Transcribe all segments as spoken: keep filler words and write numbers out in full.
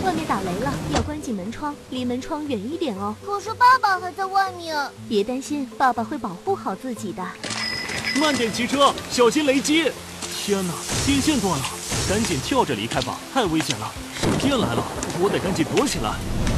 外面打雷了，要关紧门窗，离门窗远一点哦。 可是爸爸还在外面。 别担心，爸爸会保护好自己的。 慢点骑车，小心雷击！天哪，电线断了，赶紧跳着离开吧，太危险了！闪电来了，我得赶紧躲起来。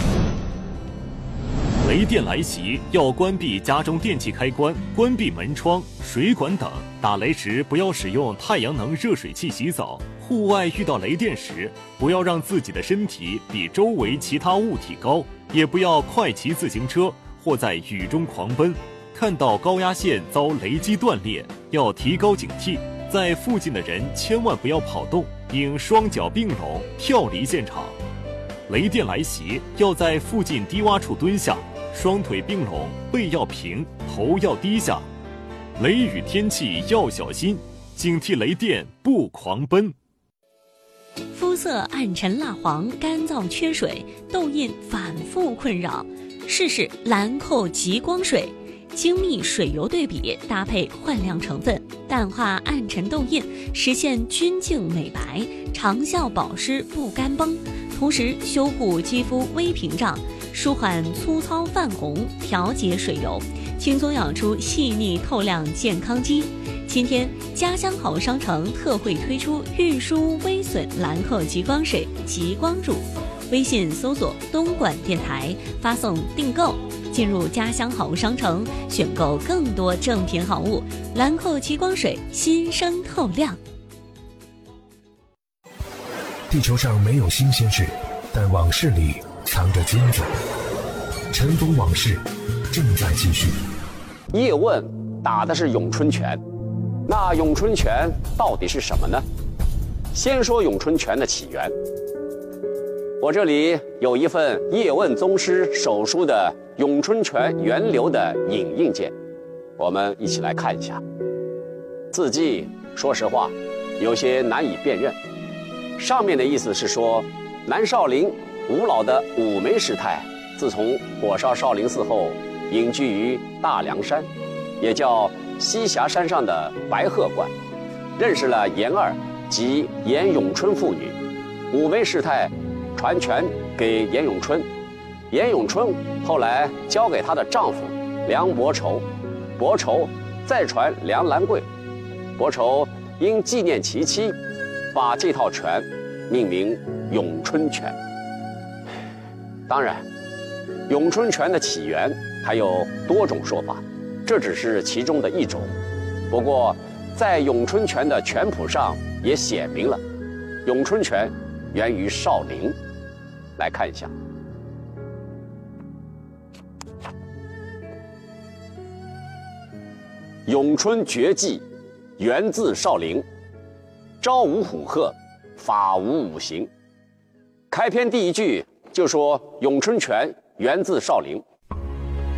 雷电来袭，要关闭家中电器开关，关闭门窗、水管等。打雷时不要使用太阳能热水器洗澡。户外遇到雷电时，不要让自己的身体比周围其他物体高，也不要快骑自行车或在雨中狂奔。看到高压线遭雷击断裂，要提高警惕。在附近的人千万不要跑动，应双脚并拢跳离现场。雷电来袭，要在附近低洼处蹲下，双腿并拢，背要平，头要低下。雷雨天气要小心，警惕雷电不狂奔。 肤色暗沉蜡黄、干燥缺水、痘印反复困扰，试试兰蔻极光水。精密水油对比，搭配焕亮成分，淡化暗沉痘印，实现均净美白，长效保湿不干崩，同时修护肌肤微屏障，舒缓粗糙泛红，调节水油，轻松养出细腻透亮健康肌。今天家乡好商城特惠推出运输微损兰蔻极光水极光乳，微信搜索东莞电台，发送订购，进入家乡好物商城，选购更多正品好物。兰蔻极光水，新生透亮。 地球上没有新鲜事，但往事里藏着金子。尘封往事正在继续。 叶问打的是咏春拳，那咏春拳到底是什么呢？先说咏春拳的起源。我这里有一份叶问宗师手书的咏春拳源流的影印件，我们一起来看一下。字迹说实话有些难以辨认，上面的意思是说，南少林吴老的五梅师太自从火烧少林寺后，隐居于大凉山，也叫栖霞山上的白鹤观，认识了严二及严咏春父女。五梅师太传拳给严咏春，严咏春后来交给她的丈夫梁伯仇，伯仇再传梁兰桂，伯仇因纪念其妻，把这套拳命名咏春拳。当然，咏春拳的起源还有多种说法，这只是其中的一种。不过，在咏春拳的拳谱上也写明了，咏春拳源于少林。来看一下，咏春绝技源自少林，招无虎鹤，法无五行。开篇第一句就说咏春拳源自少林，